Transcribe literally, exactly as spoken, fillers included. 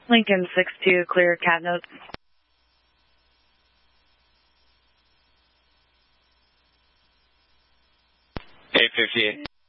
Lincoln six two, clear cat note. eight fifty-eight.